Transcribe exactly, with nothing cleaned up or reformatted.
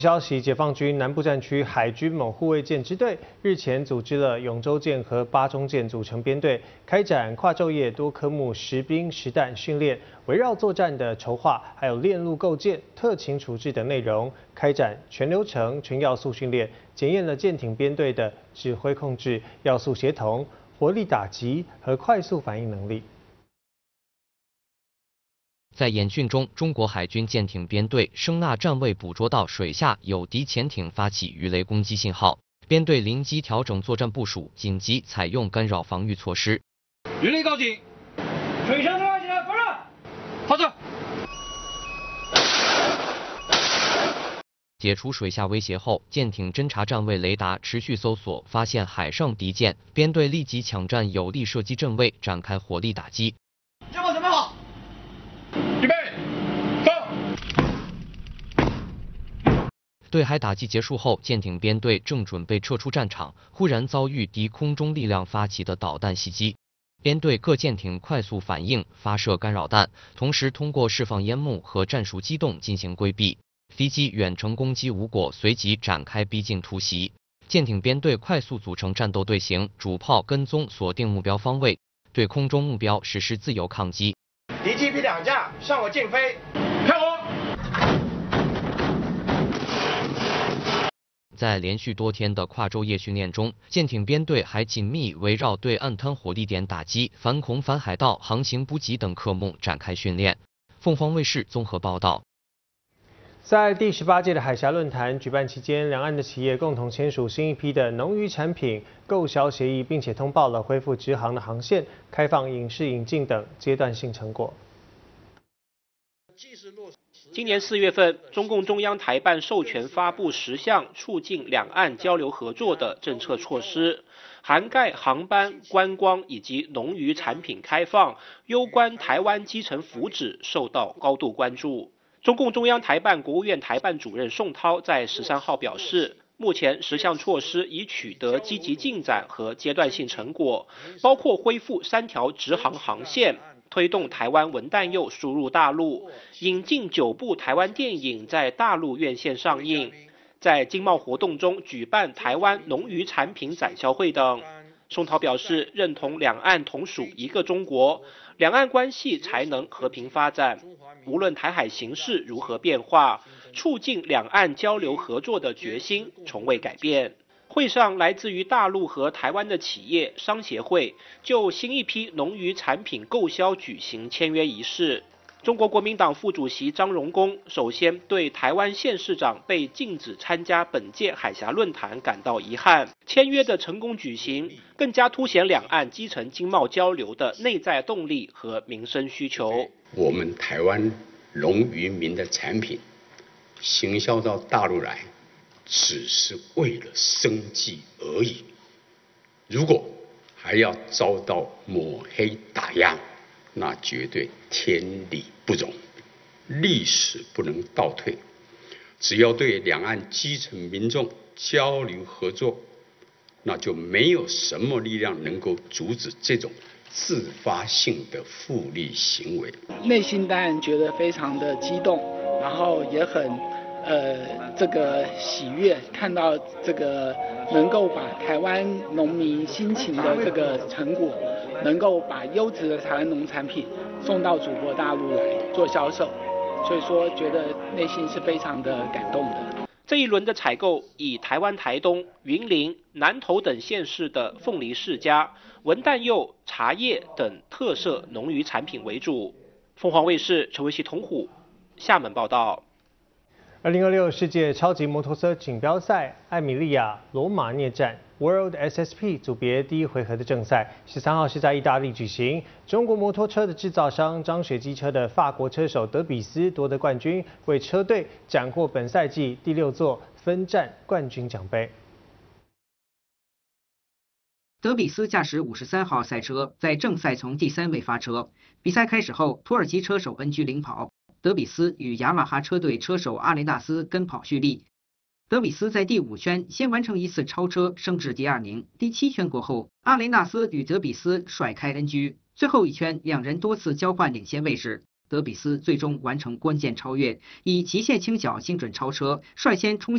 消息，解放军南部战区海军某护卫舰支队日前组织了永州舰和八中舰组成编队，开展跨昼夜多科目实兵实弹训练，围绕作战的筹划，还有链路构建、特勤处置等内容，开展全流程、全要素训练，检验了舰艇编队的指挥控制、要素协同、火力打击和快速反应能力。 在演训中，中国海军舰艇编队声纳站位捕捉到水下有敌潜艇发起鱼雷攻击信号，编队临机调整作战部署，紧急采用干扰防御措施。 鱼雷告警，水上抓起来，发射，好的。 解除水下威胁后，舰艇侦察站位雷达持续搜索，发现海上敌舰，编队立即抢占有利射击阵位，展开火力打击。 任务准备好。 预备，放！ 对海打击结束后，舰艇编队正准备撤出战场，忽然遭遇敌空中力量发起的导弹袭击。编队各舰艇快速反应，发射干扰弹，同时通过释放烟幕和战术机动进行规避。敌机远程攻击无果，随即展开逼近突袭。舰艇编队快速组成战斗队形，主炮跟踪锁定目标方位，对空中目标实施自由抗击。 敌机 P 两架向我竞飞，看我！ 在连续多天的跨昼夜训练中，舰艇编队还紧密围绕对岸滩火力点打击、反恐、反海盗、航行补给等科目展开训练。凤凰卫视综合报道。 在第十八届的海峡论坛举办期间，两岸的企业共同签署新一批的农渔产品购销协议，并且通报了恢复直航的航线、开放影视引进等阶段性成果。 今年四月份，中共中央台办授权发布十项促进两岸交流合作的政策措施，涵盖航班、观光以及农渔产品开放，攸关台湾基层福祉，受到高度关注。 中共中央台办国务院台办主任宋涛在十三号表示，目前十项措施已取得积极进展和阶段性成果，包括恢复三条直航航线，推动台湾文旦柚输入大陆，引进九部台湾电影在大陆院线上映，在经贸活动中举办台湾农渔产品展销会等。宋涛表示，认同两岸同属一个中国，两岸关系才能和平发展。 无论台海形势如何变化，促进两岸交流合作的决心从未改变。会上，来自于大陆和台湾的企业商协会就新一批农渔产品购销举行签约仪式。中国国民党副主席张荣恭首先对台湾县市长被禁止参加本届海峡论坛感到遗憾。签约的成功举行，更加凸显两岸基层经贸交流的内在动力和民生需求。 我们台湾农渔民的产品行销到大陆来，只是为了生计而已。如果还要遭到抹黑打压，那绝对天理不容，历史不能倒退。只要对两岸基层民众交流合作，那就没有什么力量能够阻止这种 自发性的复利行为， 内心当然觉得非常的激动，然后也很呃这个喜悦，看到这个能够把台湾农民辛勤的这个成果，能够把优质的台湾农产品送到祖国大陆来做销售，所以说觉得内心是非常的感动的。 这一轮的采购以台湾台东、云林、南投等县市的凤梨世家、文旦柚、茶叶等特色农渔产品为主。凤凰卫视陈维熙、同虎厦门报道。 二零二六世界超级摩托车锦标赛艾米利亚罗马涅站 World S S P 组别第一回合的正赛，十三号是在意大利举行。中国摩托车的制造商张雪机车的法国车手德比斯夺得冠军，为车队斩获本赛季第六座分站冠军奖杯。 德比斯驾驶五十三号赛车，在正赛从第三位发车。比赛开始后，土耳其车手恩居领跑，德比斯与雅马哈车队车手阿雷纳斯跟跑蓄力。德比斯在第五圈先完成一次超车，升至第二名。第七圈过后，阿雷纳斯与德比斯甩开恩居，最后一圈两人多次交换领先位置。德比斯最终完成关键超越，以极限倾角精准超车，率先冲